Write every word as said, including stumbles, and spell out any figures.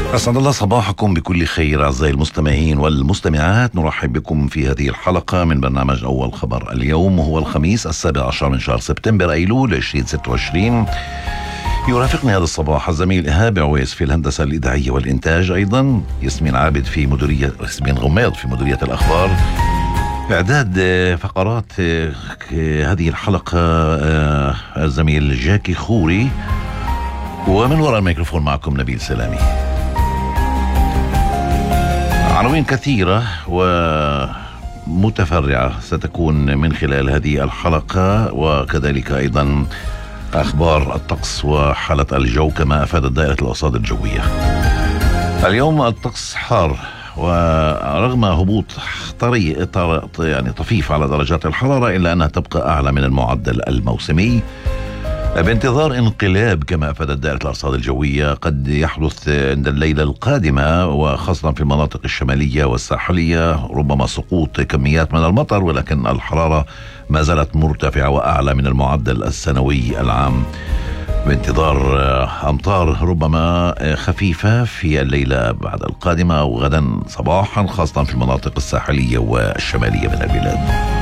أسعد الله صباحكم بكل خير أعزائي المستمعين والمستمعات. نرحب بكم في هذه الحلقة من برنامج أول خبر. اليوم هو الخميس السابع عشر من شهر سبتمبر أيلول ألفين وستة وعشرين. يرافقني هذا الصباح الزميل إيهاب عويس في الهندسة الإذاعية والإنتاج، أيضا ياسمين عابد في مديرية ياسمين غميض في مديرية الأخبار. إعداد فقرات هذه الحلقة الزميل جاكي خوري، ومن وراء الميكروفون معكم نبيل سلامي. عناوين كثيرة ومتفرعة ستكون من خلال هذه الحلقة، وكذلك أيضا أخبار الطقس وحالة الجو كما أفادت دائرة الأرصاد الجوية. اليوم الطقس حار، ورغم هبوط طري يعني طفيف على درجات الحرارة إلا أنها تبقى أعلى من المعدل الموسمي، بانتظار انقلاب كما أفادت دائرة الأرصاد الجوية قد يحدث عند الليلة القادمة، وخاصة في المناطق الشمالية والساحلية ربما سقوط كميات من المطر، ولكن الحرارة ما زالت مرتفعة وأعلى من المعدل السنوي العام، بانتظار أمطار ربما خفيفة في الليلة بعد القادمة وغدا صباحا، خاصة في المناطق الساحلية والشمالية من البلاد.